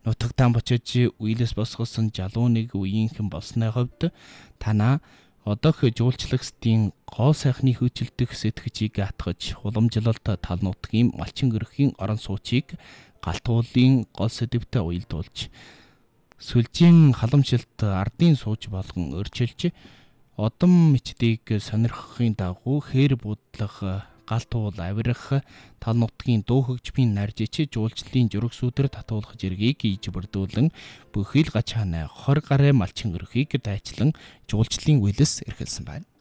Нутагтаа бочиж үелээс босгосон жалууныг үеийнхэн болсны хувьд танаа одоох жуулчлагчдын гоо сайхны хөжилдөх сэтгэжийг атгаж уламжлалт тал нутгийн малчин өрхийн орон суучийг галтуулын гол сэдвтэ уялдуулж сүлжийн халамжилт ардын сууж болгон өрчилж одон мичдийг сонирхохын дагуу хээр будлах галтуул авирах тал нутгийн дуу хөгжмийн наржич жуулчлалын журагсүүдэр татуулах жиргийг ийж бүрдүүлэн бүхий л гачаанаа 20 гаруй малчин өрхийг дайчлан жуулчлалын үелэс эрхэлсэн байна.